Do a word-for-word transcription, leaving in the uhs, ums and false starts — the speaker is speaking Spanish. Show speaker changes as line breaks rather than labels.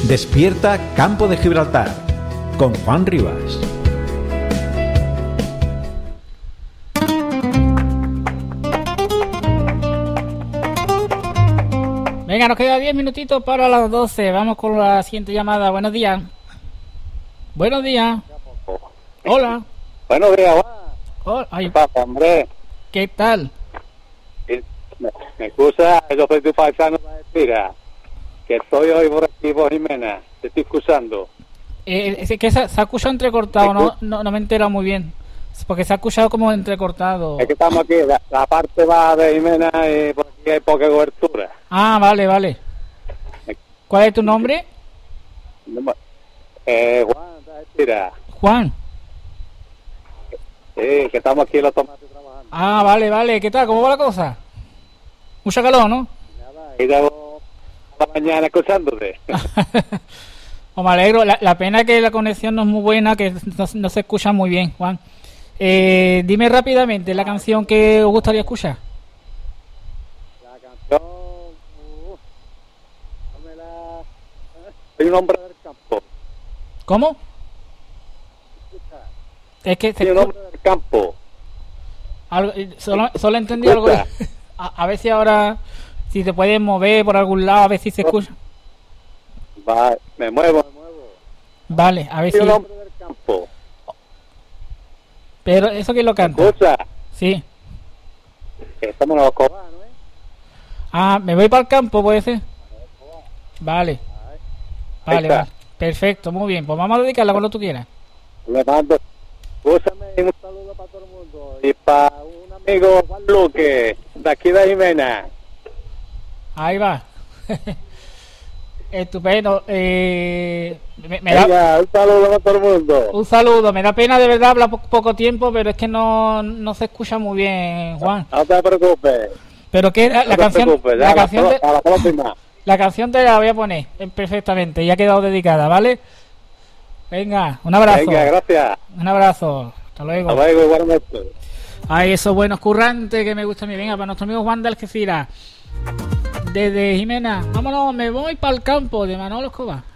Despierta Campo de Gibraltar con Juan Rivas.
Venga, nos queda diez minutitos para las doce. Vamos con la siguiente llamada. Buenos días. Buenos días. Hola.
Buenos días, Juan.
Hola. Ay,
¿Qué pasa, hombre?
¿qué tal?
Me, me excusa, yo soy tu paisano de Tira, que estoy hoy por aquí por Jimena. Te estoy excusando.
Eh, es que se, se ha escuchado entrecortado, no, no, no me he enterado muy bien. Porque se ha escuchado como entrecortado.
Es que estamos aquí, la, la parte va de Jimena y por aquí hay poca cobertura.
Ah, vale, vale. ¿Cuál es tu nombre?
Eh, Juan, de Tira.
Juan.
Sí, que estamos aquí los tomates trabajando.
Ah, vale, vale. ¿Qué tal? ¿Cómo va la cosa? Mucha calor, ¿no?
Nada, y llevo la mañana escuchándote.
Oh, me alegro. La, la pena es que la conexión no es muy buena, que no, no se escucha muy bien, Juan. Eh, dime rápidamente la canción que os gustaría escuchar.
La canción... Uh, no la... Soy un hombre del campo.
¿Cómo? Es que se
Soy un hombre del campo.
algo, solo, solo entendí algo. De, a, a ver si ahora, si te puedes mover por algún lado, a ver si se escucha.
Va, me muevo, me muevo.
Vale, a ver
Soy
si.
un hombre del campo.
Pero eso que lo canta.
Escucha,
Sí.
que estamos en los cobanos, ¿eh?
Ah, me voy para el campo, puede ser. Vale. Vale,
está.
vale. Perfecto, muy bien. Pues vamos a dedicarla cuando tú quieras.
Le mando, escúchame, un saludo para todo el mundo. Y para un amigo, Juan Luque, de aquí de Jimena.
Ahí va. Estupendo. Eh, me, me da,
Venga, un saludo para todo el mundo.
un saludo. Me da pena de verdad hablar po- poco tiempo, pero es que no, no se escucha muy bien, Juan.
No te preocupes.
Pero que la,
No
la
te
canción,
preocupes, ya,
la
a la
canción,
pro-
te,
a la próxima.
la canción te la voy a poner eh, perfectamente. Ya ha quedado dedicada, ¿vale? Venga, un abrazo.
Venga, gracias.
Un abrazo. Hasta luego.
Hasta luego, igualmente.
Ay, esos buenos currantes que me gustan a mí. Venga, para nuestro amigo Juan de Algeciras. Desde Jimena. Vámonos, me voy para el campo de Manolo Escobar.